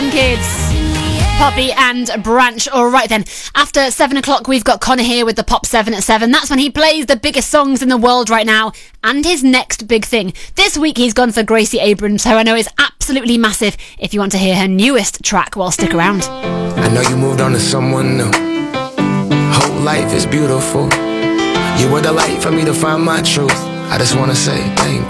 Fun Kids, Poppy and Branch. All right then, after 7 o'clock we've got Connor here with the Pop 7 at 7. That's when he plays the biggest songs in the world right now and his next big thing. This week he's gone for Gracie Abrams, who I know is absolutely massive. If you want to hear her newest track, well, stick around. I know you moved on to someone new. Whole life is beautiful. You were the light for me to find my truth. I just wanna say thank